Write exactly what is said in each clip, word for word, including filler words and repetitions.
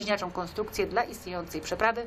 bliźniaczą konstrukcję dla istniejącej przeprawy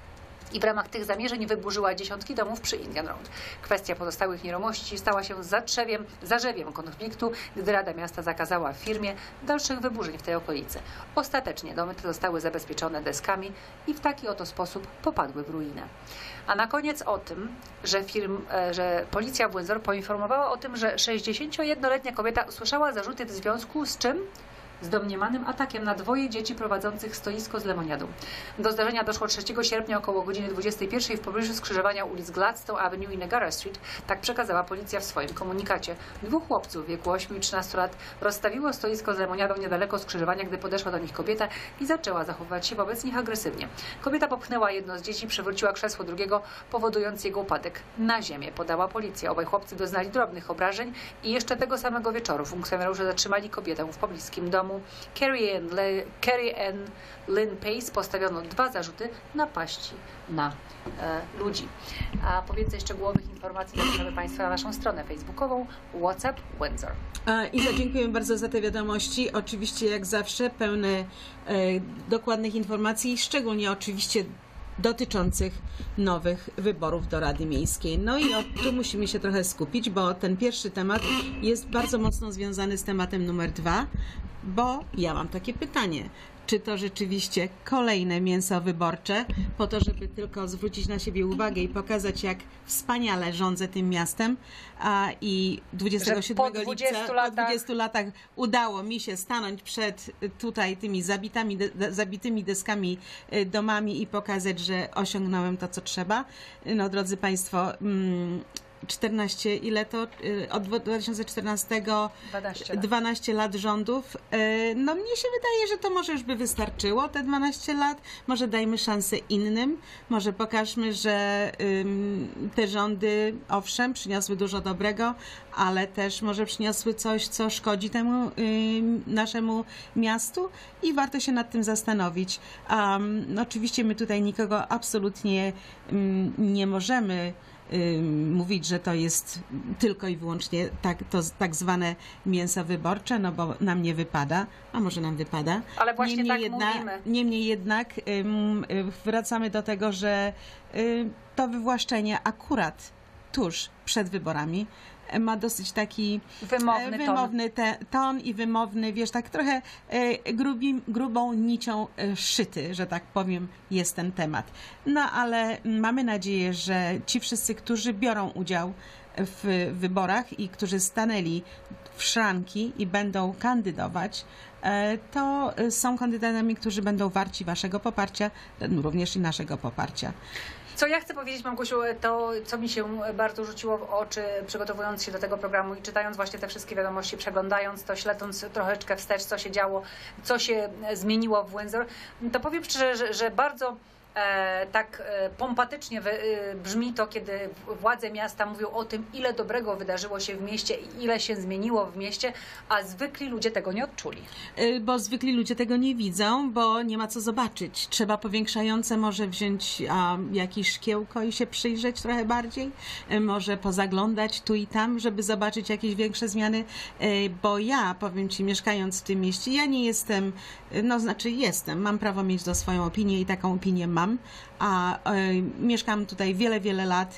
i w ramach tych zamierzeń wyburzyła dziesiątki domów przy Indian Road. Kwestia pozostałych nieruchomości stała się zatrzewiem, zarzewiem konfliktu, gdy Rada Miasta zakazała firmie dalszych wyburzeń w tej okolicy. Ostatecznie domy te zostały zabezpieczone deskami i w taki oto sposób popadły w ruinę. A na koniec o tym, że, firm, że policja w Windsor poinformowała o tym, że sześćdziesięciojednoletnia kobieta usłyszała zarzuty w związku z czym? Z domniemanym atakiem na dwoje dzieci prowadzących stoisko z lemoniadą. Do zdarzenia doszło trzeciego sierpnia około godziny dwudziestej pierwszej w pobliżu skrzyżowania ulic Gladstone Avenue i Niagara Street. Tak przekazała policja w swoim komunikacie. Dwóch chłopców w wieku ośmiu i trzynastu lat rozstawiło stoisko z lemoniadą niedaleko skrzyżowania, gdy podeszła do nich kobieta i zaczęła zachowywać się wobec nich agresywnie. Kobieta popchnęła jedno z dzieci, przewróciła krzesło drugiego, powodując jego upadek na ziemię, podała policja. Obaj chłopcy doznali drobnych obrażeń i jeszcze tego samego wieczoru funkcjonariusze zatrzymali kobietę w pobliskim domu. Carrie Ann, Le, Carrie Ann Lynn Pace postawiono dwa zarzuty napaści na e, ludzi. A po więcej szczegółowych informacji zapraszamy Państwa na naszą stronę facebookową WhatsApp Windsor. Iza, dziękuję bardzo za te wiadomości. Oczywiście jak zawsze pełne e, dokładnych informacji, szczególnie oczywiście dotyczących nowych wyborów do Rady Miejskiej. No i o, tu musimy się trochę skupić, bo ten pierwszy temat jest bardzo mocno związany z tematem numer dwa, bo ja mam takie pytanie. Czy to rzeczywiście kolejne mięso wyborcze po to, żeby tylko zwrócić na siebie uwagę i pokazać, jak wspaniale rządzę tym miastem, a i dwudziestego siódmego lipca po dwudziestu latach udało mi się stanąć przed tutaj tymi zabitami, de, zabitymi deskami domami i pokazać, że osiągnąłem to, co trzeba. No, drodzy Państwo, mm, czternaście, ile to? Od dwa tysiące czternastego dwanaście lat. dwanaście lat rządów. No mnie się wydaje, że to może już by wystarczyło, te dwanaście lat. Może dajmy szansę innym. Może pokażmy, że te rządy, owszem, przyniosły dużo dobrego, ale też może przyniosły coś, co szkodzi temu naszemu miastu i warto się nad tym zastanowić. Um, oczywiście my tutaj nikogo absolutnie um, nie możemy mówić, że to jest tylko i wyłącznie tak, to tak zwane mięso wyborcze, no bo nam nie wypada, a może nam wypada. Ale właśnie niemniej tak jednak, mówimy. Niemniej jednak wracamy do tego, że to wywłaszczenie akurat tuż przed wyborami ma dosyć taki wymowny, wymowny ton. Te, ton i wymowny, wiesz, tak trochę grubi, grubą nicią szyty, że tak powiem, jest ten temat. No ale mamy nadzieję, że ci wszyscy, którzy biorą udział w wyborach i którzy stanęli w szranki i będą kandydować, to są kandydatami, którzy będą warci waszego poparcia, również i naszego poparcia. Co ja chcę powiedzieć, Małgosiu, to co mi się bardzo rzuciło w oczy, przygotowując się do tego programu i czytając właśnie te wszystkie wiadomości, przeglądając to, śledząc troszeczkę wstecz, co się działo, co się zmieniło w Windsor, to powiem szczerze, że, że bardzo E, tak e, pompatycznie wy, e, brzmi to, kiedy władze miasta mówią o tym, ile dobrego wydarzyło się w mieście i ile się zmieniło w mieście, a zwykli ludzie tego nie odczuli. Bo zwykli ludzie tego nie widzą, bo nie ma co zobaczyć. Trzeba powiększające może wziąć a, jakieś szkiełko i się przyjrzeć trochę bardziej, e, może pozaglądać tu i tam, żeby zobaczyć jakieś większe zmiany, e, bo ja, powiem Ci, mieszkając w tym mieście, ja nie jestem, no znaczy jestem, mam prawo mieć do swoją opinię i taką opinię mam. A y, mieszkam tutaj wiele, wiele lat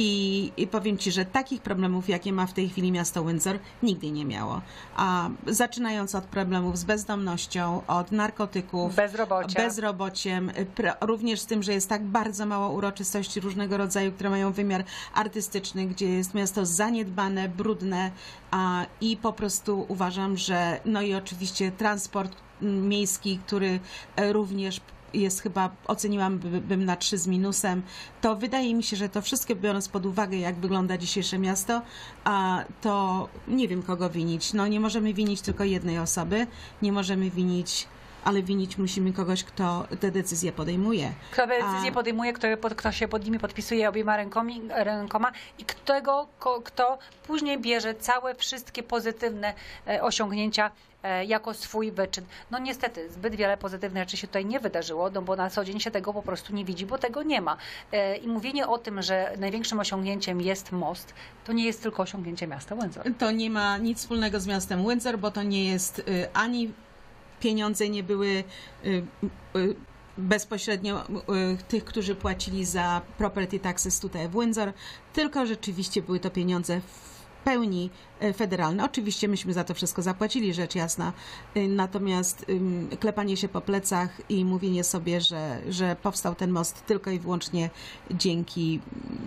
i, i powiem Ci, że takich problemów, jakie ma w tej chwili miasto Windsor, nigdy nie miało. A zaczynając od problemów z bezdomnością, od narkotyków, Bezrobocia. bezrobociem, również z tym, że jest tak bardzo mało uroczystości różnego rodzaju, które mają wymiar artystyczny, gdzie jest miasto zaniedbane, brudne a, i po prostu uważam, że no i oczywiście transport miejski, który również jest chyba, oceniłabym na trzy z minusem, to wydaje mi się, że to wszystko biorąc pod uwagę, jak wygląda dzisiejsze miasto, a to nie wiem, kogo winić. No nie możemy winić tylko jednej osoby, nie możemy winić, ale winić musimy kogoś, kto te decyzje podejmuje. Kto decyzje a... podejmuje, kto, kto się pod nimi podpisuje obiema rękami, rękoma i kto, kto później bierze całe wszystkie pozytywne osiągnięcia jako swój wyczyn. No niestety, zbyt wiele pozytywnych rzeczy się tutaj nie wydarzyło, no bo na co dzień się tego po prostu nie widzi, bo tego nie ma. I mówienie o tym, że największym osiągnięciem jest most, to nie jest tylko osiągnięcie miasta Windsor. To nie ma nic wspólnego z miastem Windsor, bo to nie jest ani pieniądze nie były y, y, bezpośrednio y, tych, którzy płacili za property taxes tutaj w Windsor, tylko rzeczywiście były to pieniądze w pełni federalne. Oczywiście myśmy za to wszystko zapłacili, rzecz jasna, natomiast klepanie się po plecach i mówienie sobie, że, że powstał ten most tylko i wyłącznie dzięki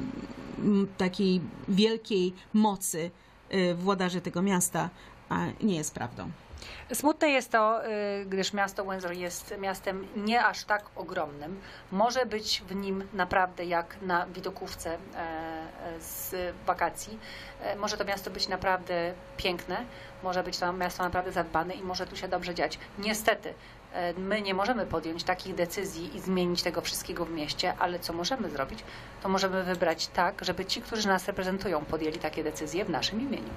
takiej wielkiej mocy włodarzy tego miasta, nie jest prawdą. Smutne jest to, gdyż miasto Windsor jest miastem nie aż tak ogromnym. Może być w nim naprawdę jak na widokówce z wakacji. Może to miasto być naprawdę piękne, może być to miasto naprawdę zadbane i może tu się dobrze dziać. Niestety, my nie możemy podjąć takich decyzji i zmienić tego wszystkiego w mieście, ale co możemy zrobić, to możemy wybrać tak, żeby ci, którzy nas reprezentują, podjęli takie decyzje w naszym imieniu.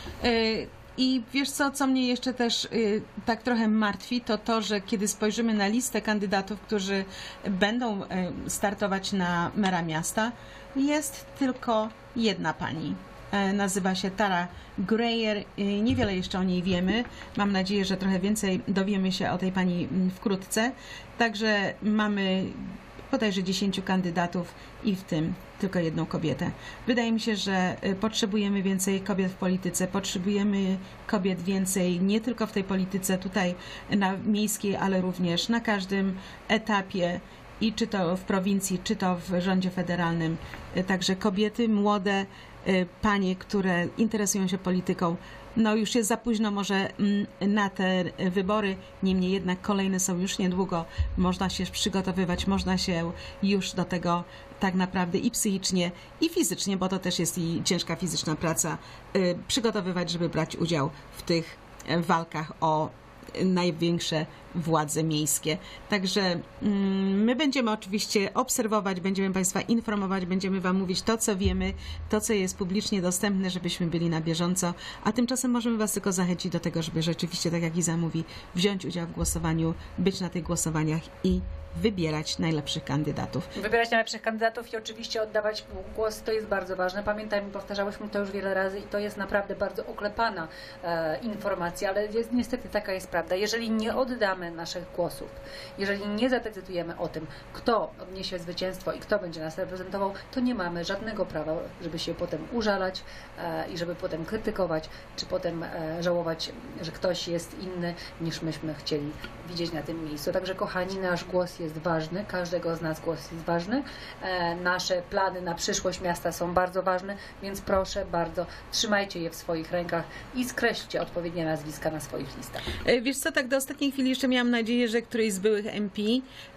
Y I wiesz co, co mnie jeszcze też y, tak trochę martwi, to to, że kiedy spojrzymy na listę kandydatów, którzy będą y, startować na mera miasta, jest tylko jedna pani. Y, nazywa się Tara Greer. Y, niewiele jeszcze o niej wiemy. Mam nadzieję, że trochę więcej dowiemy się o tej pani y, wkrótce. Także mamy bodajże dziesięciu kandydatów i w tym tylko jedną kobietę. Wydaje mi się, że potrzebujemy więcej kobiet w polityce, potrzebujemy kobiet więcej nie tylko w tej polityce tutaj na miejskiej, ale również na każdym etapie i czy to w prowincji, czy to w rządzie federalnym. Także kobiety, młode panie, które interesują się polityką. No już jest za późno może na te wybory, niemniej jednak kolejne są już niedługo. Można się przygotowywać, można się już do tego tak naprawdę i psychicznie, i fizycznie, bo to też jest i ciężka fizyczna praca, przygotowywać, żeby brać udział w tych walkach o największe władze miejskie. Także mm, my będziemy oczywiście obserwować, będziemy Państwa informować, będziemy Wam mówić to, co wiemy, to, co jest publicznie dostępne, żebyśmy byli na bieżąco, a tymczasem możemy Was tylko zachęcić do tego, żeby rzeczywiście, tak jak Iza mówi, wziąć udział w głosowaniu, być na tych głosowaniach i wybierać najlepszych kandydatów. Wybierać najlepszych kandydatów i oczywiście oddawać głos, to jest bardzo ważne. Pamiętajmy, powtarzałyśmy to już wiele razy i to jest naprawdę bardzo oklepana e, informacja, ale jest, niestety taka jest prawda. Jeżeli nie oddamy naszych głosów, jeżeli nie zadecydujemy o tym, kto odniesie zwycięstwo i kto będzie nas reprezentował, to nie mamy żadnego prawa, żeby się potem użalać e, i żeby potem krytykować, czy potem e, żałować, że ktoś jest inny niż myśmy chcieli widzieć na tym miejscu. Także kochani, nasz głos jest jest ważny, każdego z nas głos jest ważny. E, nasze plany na przyszłość miasta są bardzo ważne, więc proszę bardzo, trzymajcie je w swoich rękach i skreślcie odpowiednie nazwiska na swoich listach. Wiesz co, tak do ostatniej chwili jeszcze miałam nadzieję, że któryś z byłych M P,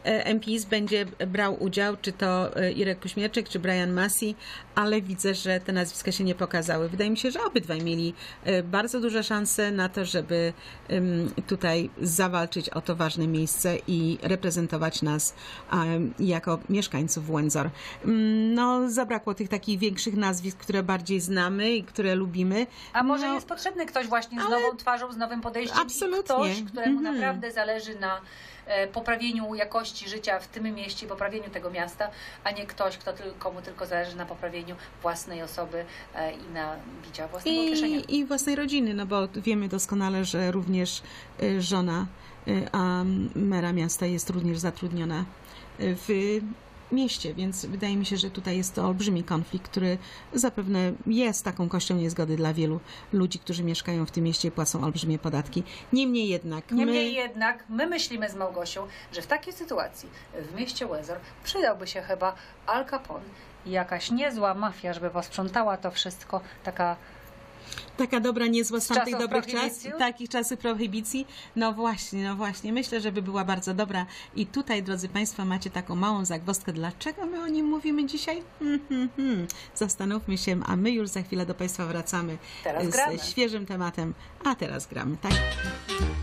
M Ps będzie brał udział, czy to Irek Kuśmierczyk, czy Brian Massey, ale widzę, że te nazwiska się nie pokazały. Wydaje mi się, że obydwaj mieli bardzo duże szanse na to, żeby tutaj zawalczyć o to ważne miejsce i reprezentować nas um, jako mieszkańców Windsor. No, zabrakło tych takich większych nazwisk, które bardziej znamy i które lubimy. A może no, jest potrzebny ktoś właśnie z ale... nową twarzą, z nowym podejściem Absolutnie. i ktoś, któremu mm-hmm. naprawdę zależy na e, poprawieniu jakości życia w tym mieście, poprawieniu tego miasta, a nie ktoś, kto tylko, komu tylko zależy na poprawieniu własnej osoby e, i na bicia własnego I, kieszenia. I własnej rodziny, no bo wiemy doskonale, że również y, żona a mera miasta jest również zatrudniona w mieście, więc wydaje mi się, że tutaj jest to olbrzymi konflikt, który zapewne jest taką kością niezgody dla wielu ludzi, którzy mieszkają w tym mieście i płacą olbrzymie podatki. Niemniej jednak Niemniej my... jednak my myślimy z Małgosią, że w takiej sytuacji w mieście Windsor przydałby się chyba Al Capone i jakaś niezła mafia, żeby posprzątała to wszystko, taka Taka dobra, niezła z tamtych czasów dobrych czasów, prohibicji? takich czasów prohibicji. No właśnie, no właśnie. Myślę, że by była bardzo dobra. I tutaj, drodzy Państwo, macie taką małą zagwozdkę. Dlaczego my o nim mówimy dzisiaj? Hmm, hmm, hmm. Zastanówmy się, a my już za chwilę do Państwa wracamy Teraz z gramy. świeżym tematem. A teraz gramy, tak?